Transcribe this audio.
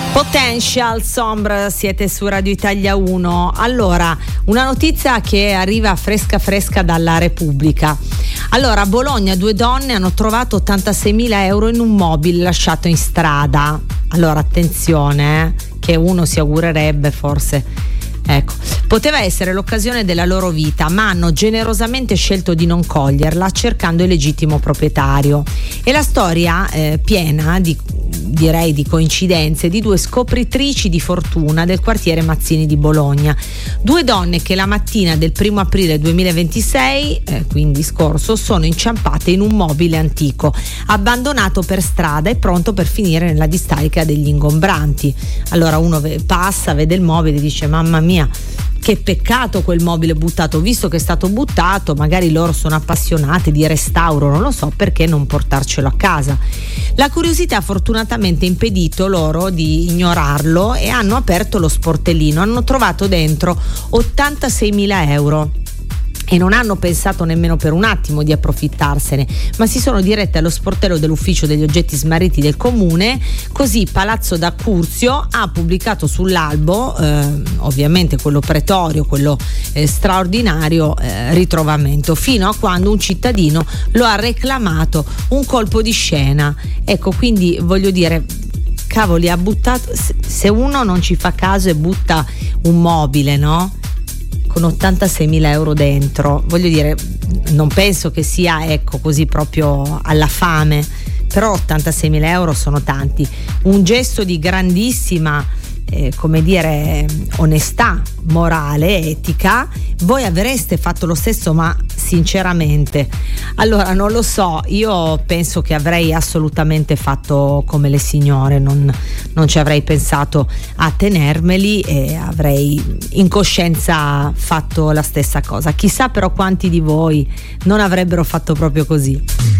Potential Sombre, siete su Radio Italia 1. Allora, una notizia che arriva fresca dalla Repubblica. Allora, a Bologna 2 donne hanno trovato 86.000 euro in un mobile lasciato in strada. Allora, attenzione, che uno si augurerebbe forse. Ecco, poteva essere l'occasione della loro vita, ma hanno generosamente scelto di non coglierla, cercando il legittimo proprietario. E la storia piena di coincidenze di 2 scopritrici di fortuna del quartiere Mazzini di Bologna. 2 donne che la mattina del 1 aprile 2026, quindi scorso, sono inciampate in un mobile antico, abbandonato per strada e pronto per finire nella discarica degli ingombranti. Allora uno passa, vede il mobile e dice: mamma mia, che peccato quel mobile buttato, visto che è stato buttato, magari loro sono appassionate di restauro, non lo so, perché non portarcelo a casa. La curiosità ha fortunatamente impedito loro di ignorarlo e hanno aperto lo sportellino, hanno trovato dentro 86.000 euro. E non hanno pensato nemmeno per un attimo di approfittarsene, ma si sono dirette allo sportello dell'ufficio degli oggetti smarriti del comune. Così Palazzo d'Accurzio ha pubblicato sull'albo, ovviamente quello pretorio, quello straordinario, ritrovamento, fino a quando un cittadino lo ha reclamato un colpo di scena. Ecco, quindi voglio dire, cavoli, ha buttato, se uno non ci fa caso e butta un mobile, no? Con 86.000 euro dentro, voglio dire, non penso che sia, ecco, così proprio alla fame, però 86.000 euro sono tanti. Un gesto di grandissima come dire, onestà morale, etica. Voi avreste fatto lo stesso? Ma sinceramente, allora non lo so, io penso che avrei assolutamente fatto come le signore, non ci avrei pensato a tenermeli e avrei in coscienza fatto la stessa cosa. Chissà però quanti di voi non avrebbero fatto proprio così.